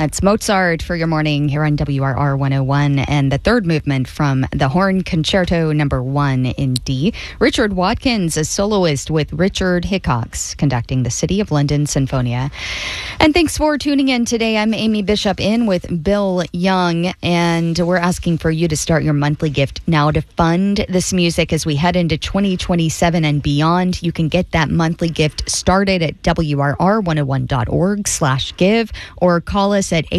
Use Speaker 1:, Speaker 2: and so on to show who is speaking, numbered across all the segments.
Speaker 1: That's Mozart for your morning here on WRR 101, and the third movement from the Horn Concerto No. 1 in D. Richard Watkins, a soloist with Richard Hickox, conducting the City of London Sinfonia. And thanks for tuning in today. I'm Amy Bishop in with Bill Young, and we're asking for you to start your monthly gift now to fund this music as we head into 2027 and beyond. You can get that monthly gift started at WRR101.org/give or call us at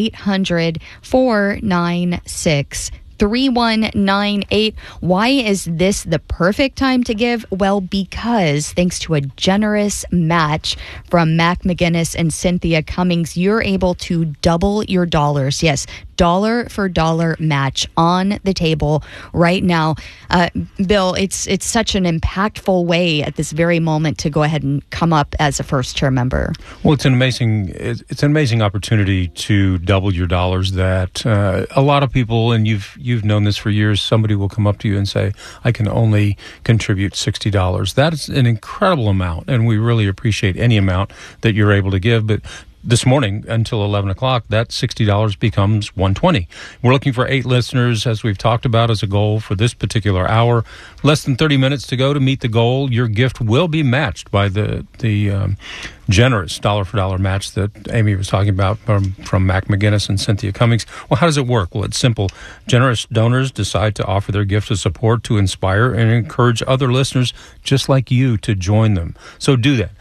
Speaker 1: 800-496-3198. Why is this the perfect time to give? Well, because thanks to a generous match from Mac McGinnis and Cynthia Cummings, you're able to double your dollars. Yes, dollar for dollar match on the table right now. Bill, it's such an impactful way at this very moment to go ahead and come up as a first chair member.
Speaker 2: Well, it's an amazing opportunity to double your dollars. That a lot of people, and you've known this for years, somebody will come up to you and say, I can only contribute $60. That is an incredible amount, and we really appreciate any amount that you're able to give. But this morning until 11 o'clock, that $60 becomes $120. We're looking for 8 listeners, as we've talked about, as a goal for this particular hour. Less than 30 minutes to go to meet the goal. Your gift will be matched by the generous dollar-for-dollar match that Amy was talking about from Mac McGinnis and Cynthia Cummings. Well, how does it work? Well, it's simple. Generous donors decide to offer their gift of support to inspire and encourage other listeners just like you to join them. So do that.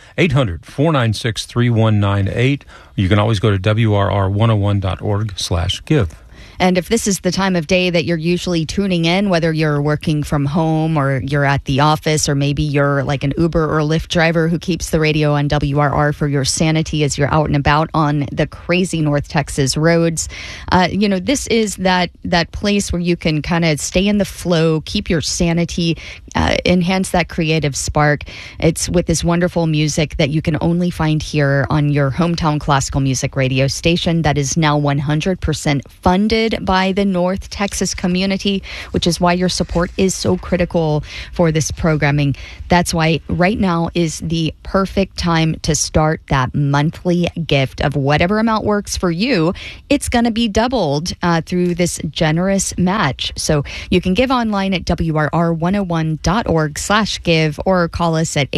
Speaker 2: 800-496-3198. You can always go to WRR101.org/give.
Speaker 1: And if this is the time of day that you're usually tuning in, whether you're working from home or you're at the office, or maybe you're like an Uber or Lyft driver who keeps the radio on WRR for your sanity as you're out and about on the crazy North Texas roads, this is that place where you can kind of stay in the flow, keep your sanity, enhance that creative spark. It's with this wonderful music that you can only find here on your hometown classical music radio station that is now 100% funded by the North Texas community, which is why your support is so critical for this programming. That's why right now is the perfect time to start that monthly gift of whatever amount works for you. It's going to be doubled through this generous match. So you can give online at WRR101.org/give or call us at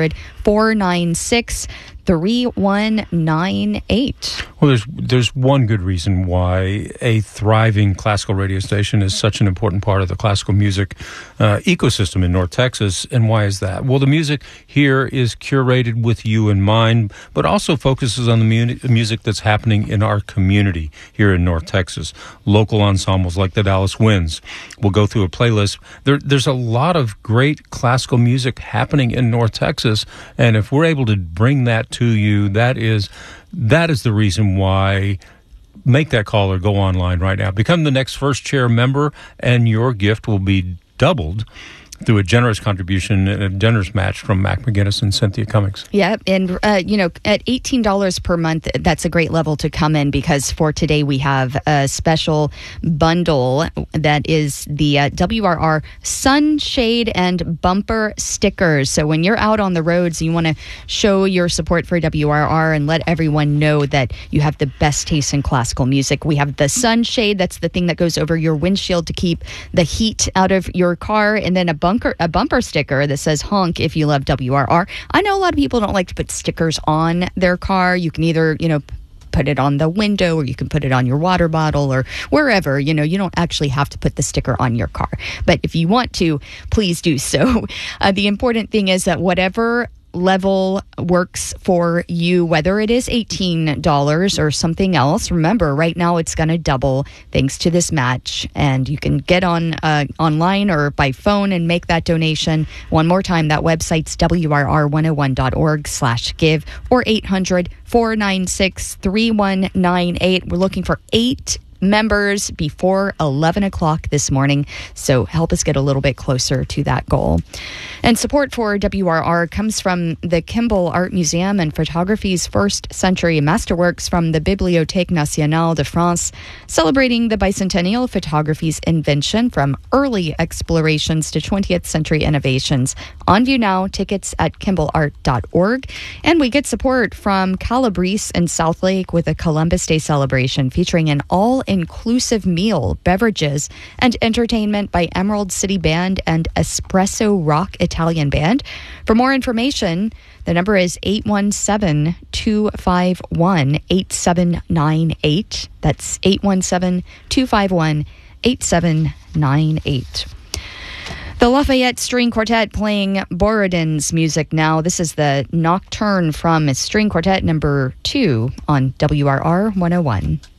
Speaker 1: 800-496-3198.
Speaker 2: Well, there's one good reason why a thriving classical radio station is such an important part of the classical music ecosystem in North Texas. And why is that? Well, the music here is curated with you in mind, but also focuses on the music that's happening in our community here in North Texas. Local ensembles like the Dallas Winds will go through a playlist. There's a lot of great classical music happening in North Texas, and if we're able to bring that to you, that is the reason why. Make that call or go online right now. Become the next first chair member, and your gift will be doubled through a generous contribution and a generous match from Mac McGinnis and Cynthia Cummings.
Speaker 1: Yeah, and at $18 per month, that's a great level to come in, because for today we have a special bundle that is the WRR Sunshade and Bumper Stickers. So when you're out on the roads, you want to show your support for WRR and let everyone know that you have the best taste in classical music. We have the sunshade, that's the thing that goes over your windshield to keep the heat out of your car, and then a bumper sticker that says honk if you love WRR. I know a lot of people don't like to put stickers on their car. You can either, put it on the window, or you can put it on your water bottle or wherever. You don't actually have to put the sticker on your car. But if you want to, please do so. The important thing is that whatever level works for you, whether it is $18 or something else. Remember, right now it's going to double thanks to this match, and you can get on online or by phone and make that donation. One more time, that website's WRR101.org/give or 800-496-3198. We're looking for 8 members before 11 o'clock this morning. So help us get a little bit closer to that goal. And support for WRR comes from the Kimball Art Museum and Photography's first century masterworks from the Bibliothèque Nationale de France, celebrating the bicentennial of photography's invention from early explorations to 20th century innovations. On view now, tickets at kimballart.org. And we get support from Calabrese in South Lake with a Columbus Day celebration featuring an all-inclusive meal, beverages, and entertainment by Emerald City Band and Espresso Rock Italian Band. For more information, the number is 817-251-8798. That's 817-251-8798. The Lafayette String Quartet playing Borodin's music now. This is the Nocturne from String Quartet number 2 on WRR 101.